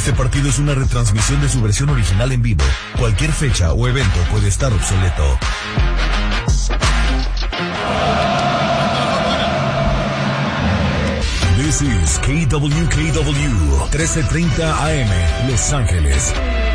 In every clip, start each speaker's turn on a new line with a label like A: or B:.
A: Este partido es una retransmisión de su versión original en vivo. Cualquier fecha o evento puede estar obsoleto. This is KWKW 1330 AM, Los Ángeles.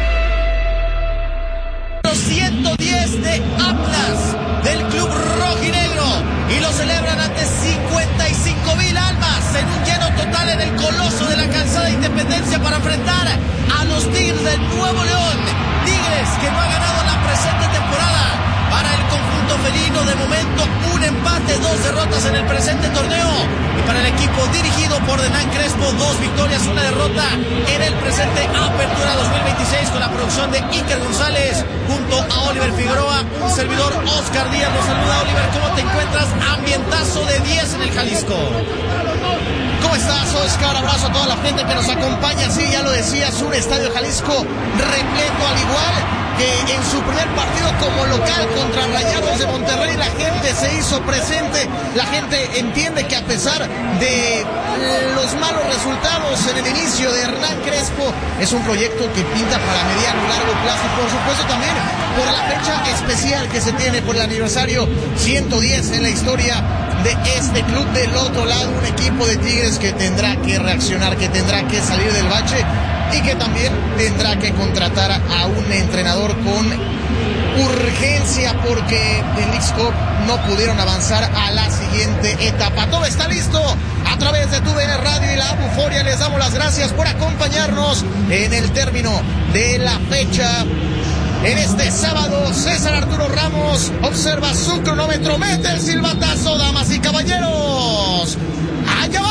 B: 110 de Atlas, del club rojinegro, y lo celebran ante 55,000 almas en un lleno total en el Coloso de la Calzada Independencia para enfrentar a los Tigres del Nuevo León. Tigres que no ha ganado la presente temporada. Para el conjunto felino, de momento, un empate, 2 derrotas en el presente torneo. Y para el equipo dirigido por Hernán Crespo, 2 victorias, 1 derrota en el presente Apertura 2026, con la producción de Iker González junto a Oliver Figueroa, un servidor Oscar Díaz. Los saluda. Oliver, ¿cómo te encuentras? Ambientazo de 10 en el Jalisco.
C: ¿Cómo estás, Oscar? Abrazo a toda la gente que nos acompaña. Sí, ya lo decías, un estadio Jalisco repleto, al igual que en su primer partido como local contra Rayados de Monterrey. La gente se hizo presente, la gente entiende que a pesar de los malos resultados en el inicio de Hernán Crespo, es un proyecto que pinta para mediano y largo plazo, y por supuesto también por la fecha especial que se tiene por el aniversario 110 en la historia de este club. Del otro lado, un equipo de Tigres que tendrá que reaccionar, que tendrá que salir del bache y que también tendrá que contratar a un entrenador con urgencia, porque en Leagues Cup no pudieron avanzar a la siguiente etapa. Todo está listo a través de TUDN Radio y la Buforia. Les damos las gracias por acompañarnos en el término de la fecha. En este sábado, César Arturo Ramos observa su cronómetro, mete el silbatazo, damas y caballeros. ¡Allá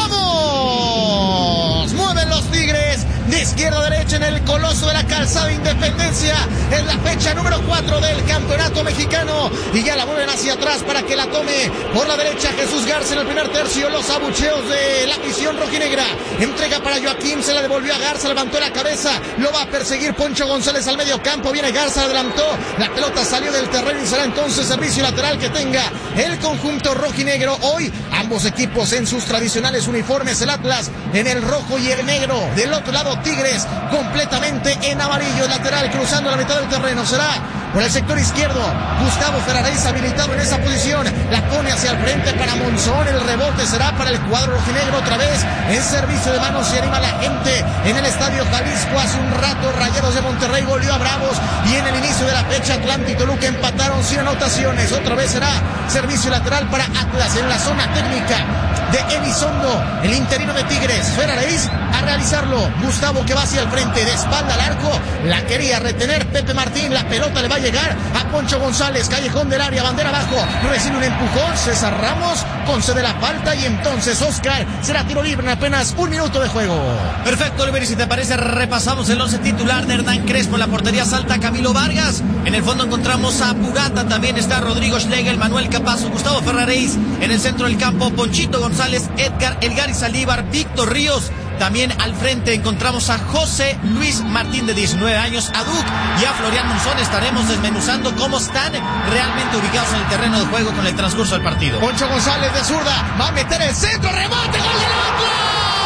C: vamos! Mueven los Tigres de izquierda a derecha en el Coloso de la Calzada Independencia. Es la fecha número 4 del Campeonato Mexicano y ya la mueven hacia atrás para que la tome por la derecha Jesús Garza en el primer tercio. Los abucheos de la afición rojinegra. Entrega para Joaquín, se la devolvió a Garza, levantó la cabeza, lo va a perseguir Poncho González al medio campo. Viene Garza, adelantó, la pelota salió del terreno y será entonces servicio lateral que tenga el conjunto rojinegro. Hoy ambos equipos en sus tradicionales uniformes, el Atlas en el rojo y el negro. Del otro lado, Tigres completamente en amarillo. El lateral cruzando la mitad del terreno será por el sector izquierdo. Gustavo Ferraréis habilitado en esa posición. La pone hacia el frente para Monzón. El rebote será para el cuadro rojinegro otra vez en servicio de manos. Y anima la gente en el estadio Jalisco. Hace un rato Rayados de Monterrey volvió a Bravos y en el inicio de la fecha Atlante y Toluca empataron sin anotaciones. Otra vez será servicio lateral para Atlas en la zona técnica de Elizondo, el interino de Tigres. Ferraréis a realizarlo. Gustavo que va hacia el frente, de espalda al arco. La quería retener Pepe Martín. La pelota le va a llegar a Poncho González. Callejón del área, bandera abajo. Recibe un empujón. César Ramos concede la falta y entonces Oscar será tiro libre en apenas 1 minuto de juego.
B: Perfecto, Oliver, y si te parece repasamos el 11 titular de Hernán Crespo. En la portería salta Camilo Vargas. En el fondo encontramos a Pugata. También está Rodrigo Schlegel, Manuel Capazo, Gustavo Ferraréis. En el centro del campo, Ponchito González, Edgar Elgari Saldívar, Víctor Ríos. También al frente encontramos a José Luis Martín, de 19 años, a Duc y a Florian Monzón. Estaremos desmenuzando cómo están realmente ubicados en el terreno de juego con el transcurso del partido.
C: Poncho González de zurda va a meter el centro, remate, gol del Atlas.